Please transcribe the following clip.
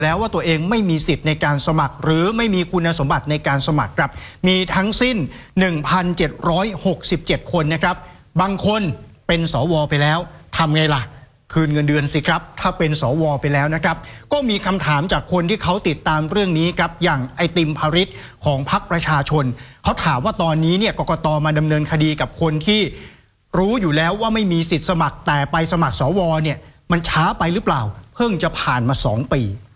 แล้วว่าตัวเองไม่มีสิทธิ์ในการสมัครหรือไม่มีคุณสมบัติในการสมัครครับมีทั้งสิ้น 1,767 คนนะครับบางคนเป็นสวไปแล้วทำไงล่ะคืนเงินเดือนสิครับถ้าเป็นสวไปแล้วนะครับก็มีคำถามจากคนที่เขาติดตามเรื่องนี้ครับอย่างไอติมภริษของพรรคประชาชนเขาถามว่าตอนนี้เนี่ยกกต.มาดำเนินคดีกับคนที่รู้อยู่แล้วว่าไม่มีสิทธิ์สมัครแต่ไปสมัครสวเนี่ยมันช้าไปหรือเปล่าเพิ่งจะผ่านมา2 ปี